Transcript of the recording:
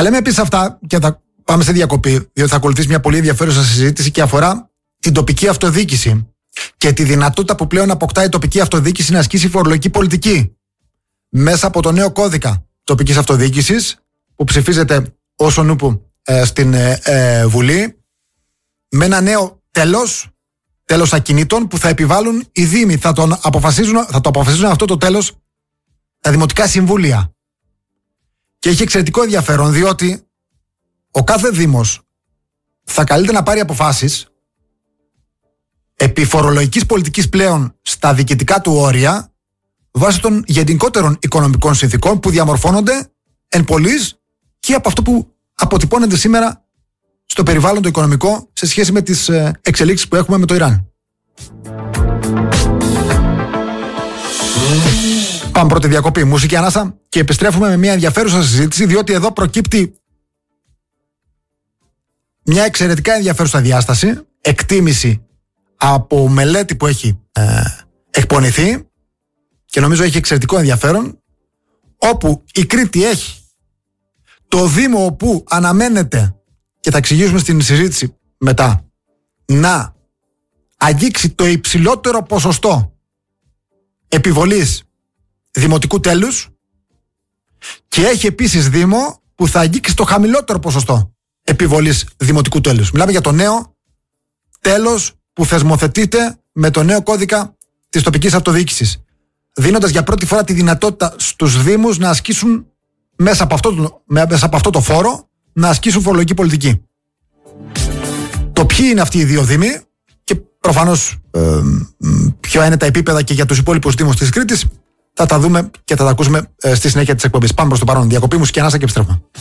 Τα λέμε επίσης αυτά και θα πάμε σε διακοπή, διότι θα ακολουθήσει μια πολύ ενδιαφέρουσα συζήτηση και αφορά την τοπική αυτοδιοίκηση και τη δυνατότητα που πλέον αποκτά η τοπική αυτοδιοίκηση να ασκήσει φορολογική πολιτική μέσα από το νέο κώδικα τοπικής αυτοδιοίκησης που ψηφίζεται όσο νούπου στην Βουλή, με ένα νέο τέλος ακινήτων που θα επιβάλλουν οι Δήμοι. Θα το αποφασίζουν αυτό το τέλος τα Δημοτικά Συμβούλια. Και έχει εξαιρετικό ενδιαφέρον, διότι ο κάθε Δήμος θα καλείται να πάρει αποφάσεις επί φορολογικής πολιτικής πλέον στα διοικητικά του όρια βάσει των γενικότερων οικονομικών συνθηκών που διαμορφώνονται εν πολλοίς και από αυτό που αποτυπώνεται σήμερα στο περιβάλλον το οικονομικό σε σχέση με τις εξελίξεις που έχουμε με το Ιράν. Πάμε πρώτη διακοπή, μουσική ανάσα, και επιστρέφουμε με μια ενδιαφέρουσα συζήτηση, διότι εδώ προκύπτει μια εξαιρετικά ενδιαφέρουσα διάσταση, εκτίμηση από μελέτη που έχει εκπονηθεί και νομίζω έχει εξαιρετικό ενδιαφέρον, όπου η Κρήτη έχει το Δήμο όπου αναμένεται, και θα εξηγήσουμε στην συζήτηση μετά, να αγγίξει το υψηλότερο ποσοστό επιβολής δημοτικού τέλους, και έχει επίσης Δήμο που θα αγγίξει το χαμηλότερο ποσοστό επιβολής δημοτικού τέλους. Μιλάμε για το νέο τέλος που θεσμοθετείται με το νέο κώδικα της τοπικής αυτοδιοίκησης, δίνοντας για πρώτη φορά τη δυνατότητα στους Δήμους να ασκήσουν μέσα από αυτό το φόρο, να ασκήσουν φορολογική πολιτική. Το ποιοι είναι αυτοί οι δύο Δήμοι και προφανώς ποια είναι τα επίπεδα και για τους υπόλοιπους Δήμους της Κρήτης, θα τα δούμε και θα τα ακούσουμε στη συνέχεια της εκπομπής. Πάμε προς το παρόν. Διακοπή, μουσική ανάσα και επιστρέφουμε.